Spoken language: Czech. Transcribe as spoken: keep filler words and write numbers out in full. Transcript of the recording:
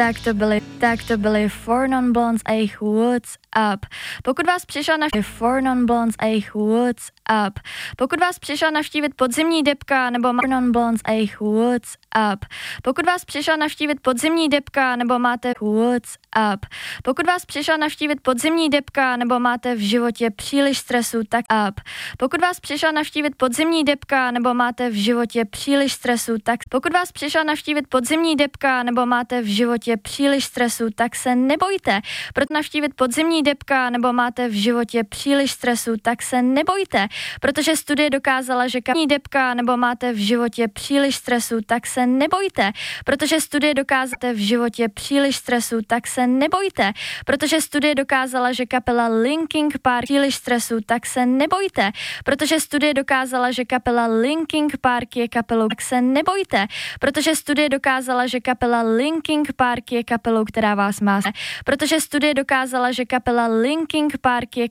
Tak to byly, tak to byly Four Non Blondes a jejich What's Up. Pokud vás přišla navštívit Four Non Blondes a jejich What's Up. Pokud vás přišla navštívit podzimní debka nebo Four Non Blondes a jejich What's Up. Pokud vás přišla navštívit podzimní debka nebo máte What's Up. Pokud vás přišla navštívit podzimní debka nebo máte v životě příliš stresu, tak up. Pokud vás přišla navštívit podzimní debka nebo máte v životě příliš stresu, tak pokud vás přišla navštívit podzimní debka nebo máte v životě příliš stresu, tak se nebojte. Proto navštívit podzimní debka nebo máte v životě příliš stresu, tak se nebojte, protože studie dokázala, že podzimní debka nebo máte v životě příliš stresu, tak se nebojte, protože studie dokázala v životě příliš stresu, tak se nebojte, protože studie dokázala, že kapela Linkin Park příliš stresu, tak se nebojte, protože studie dokázala, že kapela Linkin Park je kapelou, tak se nebojte, protože studie dokázala, že kapela Linkin Park je kapelou, která vás má, protože studie dokázala, že kapela Linkin Park je